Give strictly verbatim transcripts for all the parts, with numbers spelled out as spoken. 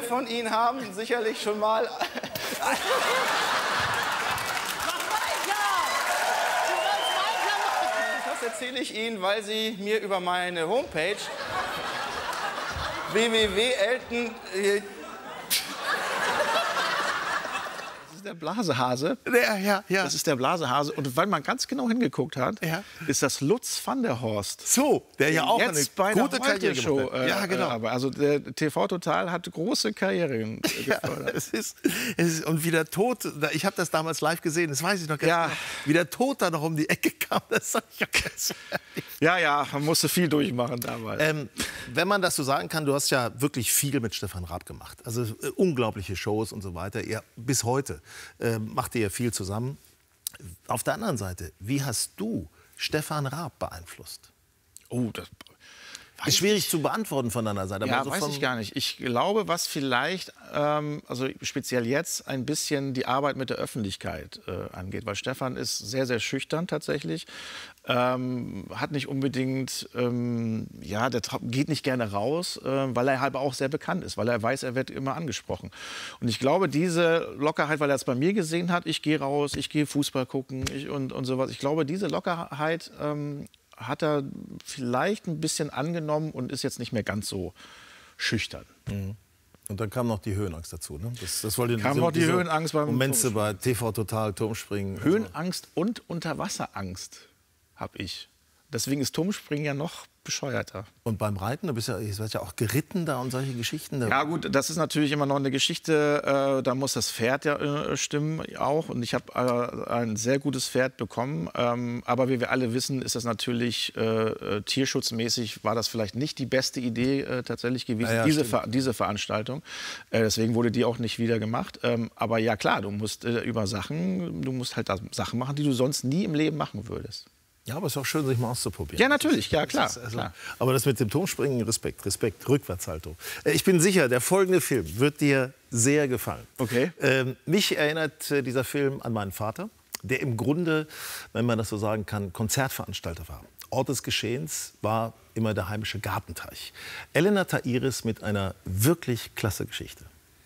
von Ihnen haben sicherlich schon mal... Das erzähle ich Ihnen, weil Sie mir über meine Homepage w w w punkt elton... Das ist der Blasehase. Ja, ja, ja. Das ist der Blasehase. Und weil man ganz genau hingeguckt hat, ja. ist das Lutz van der Horst. So, der ja auch jetzt eine bei gute Karriere Show. gemacht hat. Ja, genau. Äh, also der T V Total hat große Karrieren ja, es ist, es ist, und wie der Tod, ich habe das damals live gesehen, das weiß ich noch ganz ja. genau, wie der Tod da noch um die Ecke kam. Das sag ich ganz ja, ja, man musste viel durchmachen damals. Ähm, wenn man das so sagen kann, du hast ja wirklich viel mit Stefan Raab gemacht. Also äh, unglaubliche Shows und so weiter. Ihr, bis heute äh, macht ihr ja viel zusammen. Auf der anderen Seite, wie hast du Stefan Raab beeinflusst? Oh, das ist schwierig zu beantworten von deiner Seite. Ja, aber so weiß ich gar nicht. Ich glaube, was vielleicht, ähm, also speziell jetzt, ein bisschen die Arbeit mit der Öffentlichkeit äh, angeht. Weil Stefan ist sehr, sehr schüchtern tatsächlich. Ähm, hat nicht unbedingt, ähm, ja, der geht nicht gerne raus, äh, weil er halt auch sehr bekannt ist. Weil er weiß, er wird immer angesprochen. Und ich glaube, diese Lockerheit, weil er es bei mir gesehen hat, ich gehe raus, ich gehe Fußball gucken ich, und, und sowas. Ich glaube, diese Lockerheit... Ähm, hat er vielleicht ein bisschen angenommen und ist jetzt nicht mehr ganz so schüchtern. Mhm. Und dann kam noch die Höhenangst dazu, ne? Das, das wollte kam diese, noch die Höhenangst beim Momente bei T V Total, Turmspringen. Höhenangst also. Und Unterwasserangst habe ich. Deswegen ist Turmspringen ja noch bescheuerter. Und beim Reiten, du bist ja, du bist ja auch geritten da und solche Geschichten. Ja gut, das ist natürlich immer noch eine Geschichte, äh, da muss das Pferd ja äh, stimmen auch. Und ich habe äh, ein sehr gutes Pferd bekommen. Ähm, aber wie wir alle wissen, ist das natürlich äh, tierschutzmäßig, war das vielleicht nicht die beste Idee äh, tatsächlich gewesen, ja, ja, diese, Ver diese Veranstaltung. Äh, deswegen wurde die auch nicht wieder gemacht. Ähm, aber ja klar, du musst äh, über Sachen, du musst halt Sachen machen, die du sonst nie im Leben machen würdest. Ja, aber es ist auch schön, sich mal auszuprobieren. Ja, natürlich, ja, klar. Also, klar. Aber das mit dem Turmspringen, Respekt, Respekt, Rückwärtshaltung. Ich bin sicher, der folgende Film wird dir sehr gefallen. Okay. Ähm, mich erinnert äh, dieser Film an meinen Vater, der im Grunde, wenn man das so sagen kann, Konzertveranstalter war. Ort des Geschehens war immer der heimische Gartenteich. Elena Tairis mit einer wirklich klasse Geschichte.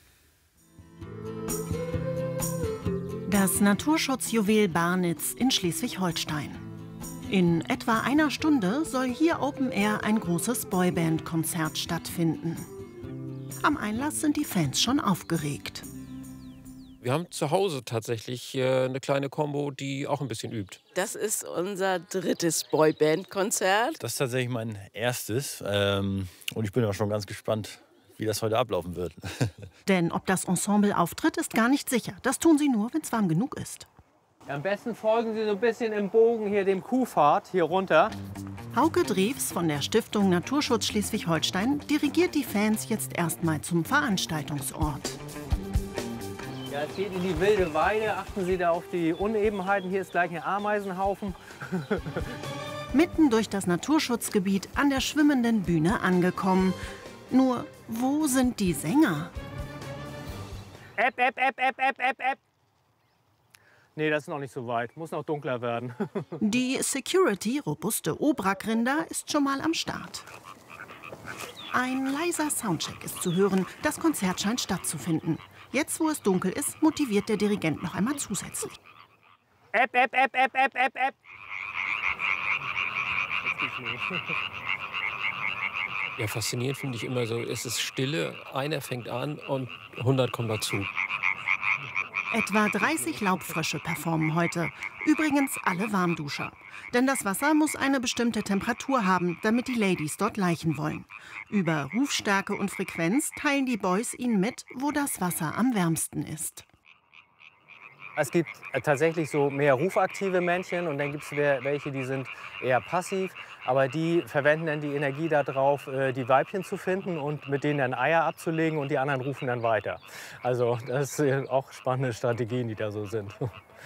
Das Naturschutzjuwel Barnitz in Schleswig-Holstein. In etwa einer Stunde soll hier Open Air ein großes Boyband-Konzert stattfinden. Am Einlass sind die Fans schon aufgeregt. Wir haben zu Hause tatsächlich äh, eine kleine Combo, die auch ein bisschen übt. Das ist unser drittes Boyband-Konzert. Das ist tatsächlich mein erstes. Ähm, und ich bin auch schon ganz gespannt, wie das heute ablaufen wird. Denn ob das Ensemble auftritt, ist gar nicht sicher. Das tun sie nur, wenn es warm genug ist. Am besten folgen Sie so ein bisschen im Bogen hier dem Kuhpfad hier runter. Hauke Drews von der Stiftung Naturschutz Schleswig-Holstein dirigiert die Fans jetzt erstmal zum Veranstaltungsort. Ja, es geht in die wilde Weide. Achten Sie da auf die Unebenheiten. Hier ist gleich ein Ameisenhaufen. Mitten durch das Naturschutzgebiet an der schwimmenden Bühne angekommen. Nur, wo sind die Sänger? App, App, App, App, App, App, App. Nee, das ist noch nicht so weit. Muss noch dunkler werden. Die Security, robuste Obrak-Rinder, ist schon mal am Start. Ein leiser Soundcheck ist zu hören. Das Konzert scheint stattzufinden. Jetzt, wo es dunkel ist, motiviert der Dirigent noch einmal zusätzlich. App, App, App, App, App, App, App. Ja, faszinierend finde ich immer so, es ist Stille, einer fängt an und hundert kommen dazu. Etwa dreißig Laubfrösche performen heute. Übrigens alle Warmduscher. Denn das Wasser muss eine bestimmte Temperatur haben, damit die Ladies dort laichen wollen. Über Rufstärke und Frequenz teilen die Boys ihnen mit, wo das Wasser am wärmsten ist. Es gibt tatsächlich so mehr rufaktive Männchen und dann gibt es welche, die sind eher passiv. Aber die verwenden dann die Energie darauf, die Weibchen zu finden und mit denen dann Eier abzulegen und die anderen rufen dann weiter. Also das sind auch spannende Strategien, die da so sind.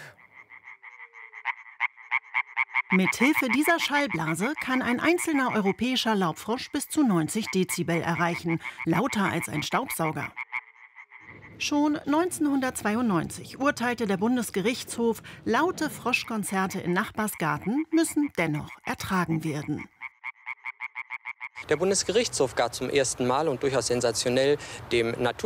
Mithilfe dieser Schallblase kann ein einzelner europäischer Laubfrosch bis zu neunzig Dezibel erreichen, lauter als ein Staubsauger. Schon neunzehnhundertzweiundneunzig urteilte der Bundesgerichtshof, laute Froschkonzerte in Nachbarsgarten müssen dennoch ertragen werden. Der Bundesgerichtshof gab zum ersten Mal und durchaus sensationell dem Natur